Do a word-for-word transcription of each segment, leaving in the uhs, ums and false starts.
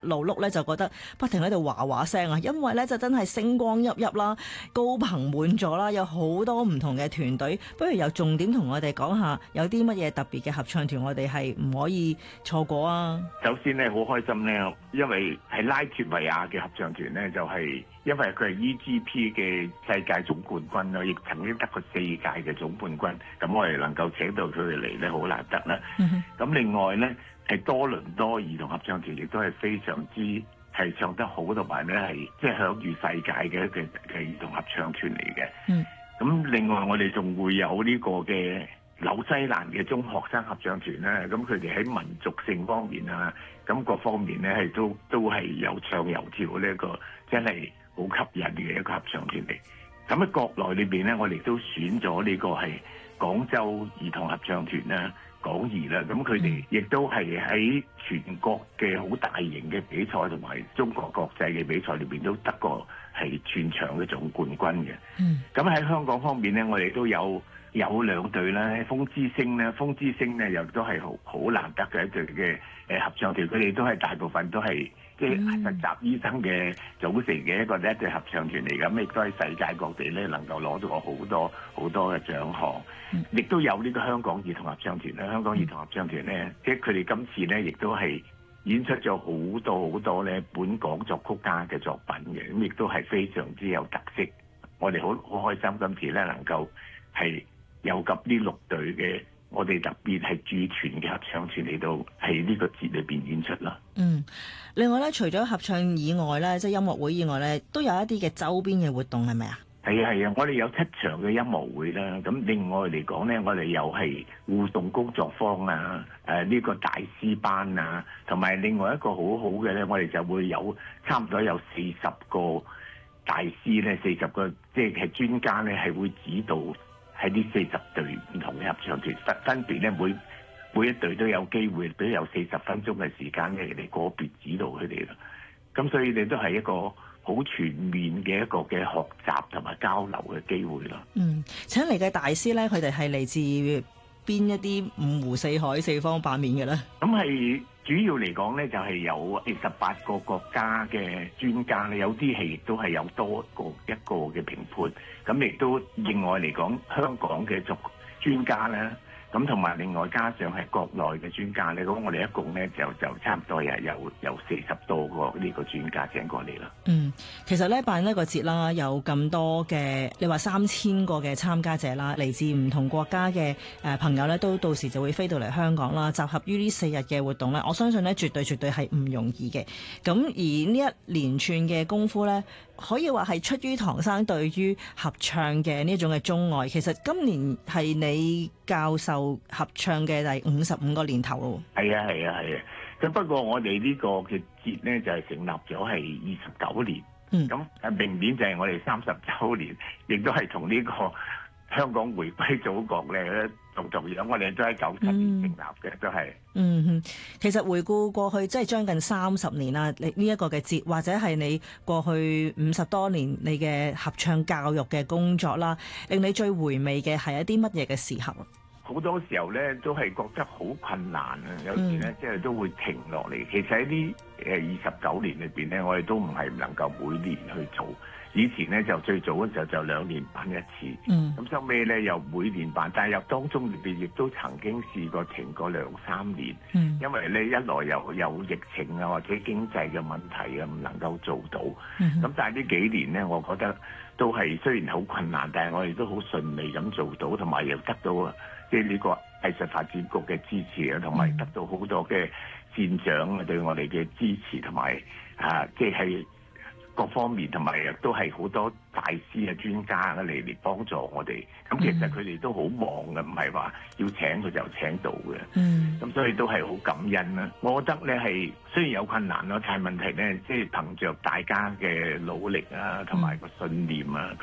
勞碌咧就覺得不停喺度話話聲啊，因為咧就真係星光熠熠啦，高朋滿座啦，有好多唔同嘅團隊。不如有重點同我哋講下，有啲乜嘢特別嘅合唱團，我哋係唔可以錯過啊！ 首先咧，好開心咧，因為係拉脱維亞嘅合唱團咧，就係、是、因為佢係 E G P 嘅世界總冠軍啦，亦曾經得過四屆嘅總冠軍。咁我哋能夠請到佢哋嚟咧，好難得啦。咁、嗯、另外咧，係多倫多兒童合唱團亦都係非常之係唱得好，同埋咧係即係享譽世界嘅一個嘅兒童合唱團嚟嘅。咁、嗯、另外我哋仲會有呢個嘅紐西蘭嘅中學生合唱團啦。咁佢哋喺民族性方面啊，咁各方面咧係都都係有唱有跳呢一個真係好吸引嘅一個合唱團嚟。咁喺國內裏邊咧，我哋都選咗呢個係廣州兒童合唱團啦。港兒啦，咁佢哋亦都係喺全國嘅好大型嘅比賽同埋中國國際嘅比賽裏邊都得過係全場嘅總冠軍嘅。咁喺、嗯、香港方面咧，我哋都有有兩隊啦，風之星咧，風之星咧又都係好好難得嘅一隊嘅誒合唱團，佢哋都係大部分都係即係實習醫生嘅組成嘅一個一隊合唱團嚟，咁亦都喺世界各地咧能夠攞到好多好多嘅獎項，亦、嗯、都有呢個香港兒童合唱團咧。香港兒童合唱團咧，即係佢哋今次咧亦都係演出咗好多好多咧本港作曲家嘅作品嘅，咁亦都係非常之有特色。我哋好好開心今次咧能夠係有及呢六隊嘅。我哋特別係駐團嘅合唱團嚟到喺呢個節裏邊演出啦。 嗯，另外咧，除咗合唱以外咧，即係音樂會以外咧，都有一啲嘅周邊嘅活動，係咪啊？ 係啊係啊，我哋有七場嘅音樂會啦。咁另外嚟講咧，我哋又係互動工作坊啊，誒、呃、呢、這個大師班啊，同埋另外一個好好嘅咧，我哋就會有差唔多有四十個大師咧，四十個即係係專家咧，係會指導。喺呢四十隊唔同嘅合唱團，分分別咧每每一隊都有機會，俾有四十分鐘嘅時間咧，嚟個別指導佢哋啦。咁所以你都係一個好全面嘅一個嘅學習同埋交流嘅機會咯。嗯， 請嚟嘅大師咧，佢哋係嚟自邊一啲五湖四海、四方八面嘅咧？ 咁係主要嚟講咧，就係有十八個國家嘅專家咧，有啲係亦都係有多個一個嘅評判。咁亦都另外嚟講，香港嘅作專家咧，咁同埋另外加上係國內嘅專家咧，咁我哋一共咧就就差唔多係有有四十多個呢個專家請過嚟啦。 嗯，其實咧辦呢個節啦，有咁多嘅，你話三千個嘅參加者啦，嚟自唔同國家嘅誒朋友咧，都到時就會飛到嚟香港啦，集合於呢四日嘅活動咧，我相信咧絕對絕對係唔容易嘅。咁而呢一連串嘅功夫咧，可以話係出於唐生對於合唱嘅呢種嘅鍾愛。其實今年係你教授合唱嘅第五十五個年頭咯。 係啊係啊係啊。咁不過我哋呢個嘅節咧就係成立咗係二十九年。嗯。咁誒明年就係我哋三十週年，亦都係同呢個香港回歸祖國咧同同樣，我哋都喺九七年成立嘅，嗯、都係。 嗯哼，其實回顧過去即係將近三十年啦，你呢一個嘅節，或者係你過去五十多年你嘅合唱教育嘅工作啦，令你最回味嘅係一啲乜嘢嘅時候？ 好多時候咧都係覺得好困難啊，有時咧即係都會停落嚟。其實喺呢誒二十九年裏邊咧，我哋都唔係唔能夠每年去做。以前咧就最早嘅時候就兩年辦一次，咁收尾咧又每年辦，但係又當中裏邊亦都曾經試過停過兩三年，嗯、因為咧一來又有疫情啊或者經濟嘅問題啊唔能夠做到，咁、嗯、但係呢幾年咧我覺得都係雖然好困難，但係我哋都好順利咁做到，同埋又得到即係呢個藝術發展局嘅支持啊，同埋得到好多嘅善長啊對我哋嘅支持，同埋啊即係。各方面同埋亦都係好多大師啊專家嚟嚟幫助我哋，咁其實佢哋都好忙嘅，唔係話要請佢就請到嘅。嗯，咁所以都係好感恩啦。我覺得咧係雖然有困難咯，但係問題咧即係憑着大家嘅努力啊，同埋個信念啊，咁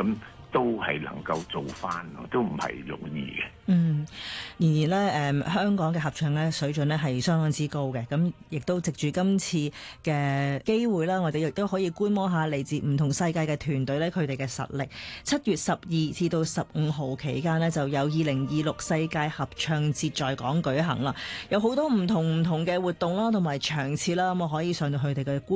都係能夠做翻咯，都唔係容易嘅。 嗯，然而咧，誒香港嘅合唱咧水準咧係相當之高嘅，咁亦都藉住今次嘅機會啦，我哋亦都可以觀摩下嚟自唔同世界嘅團隊咧，佢哋嘅實力。七月十二至到十五號期間呢，就有二零二六世界合唱節在港舉行啦，有好多唔同唔同嘅活動啦，同埋場次啦，咁我可以上到佢哋嘅官